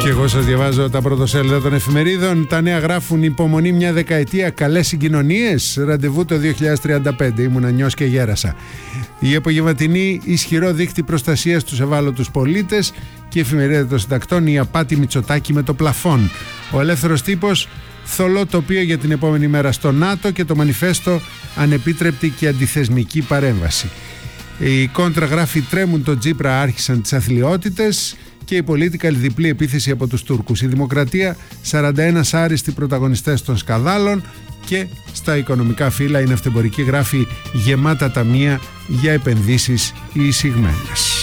Και εγώ σας διαβάζω τα πρωτοσέλιδα των εφημερίδων. Τα νέα γράφουν: υπομονή μια δεκαετία, καλές συγκοινωνίες. Ραντεβού το 2035. Ήμουνα νιός και γέρασα. Η απογευματινή, ισχυρό δίκτυ προστασίας στους ευάλωτους πολίτες. Και η εφημερίδα των συντακτών, η απάτη Μητσοτάκη με το πλαφόν. Ο ελεύθερος τύπος, θολό τοπίο για την επόμενη μέρα στο ΝΑΤΟ. Και το μανιφέστο, ανεπίτρεπτη και αντιθεσμική παρέμβαση. Η κόντρα γράφει: τρέμουν τον Τσίπρα, άρχισαν τις αθλιότητες. Και η Political, διπλή επίθεση από τους Τούρκους. Η Δημοκρατία, 41 άριστοι πρωταγωνιστές των σκανδάλων. Και στα οικονομικά φύλλα η ναυτεμπορική γράφει: γεμάτα ταμεία για επενδύσεις εισηγμένες.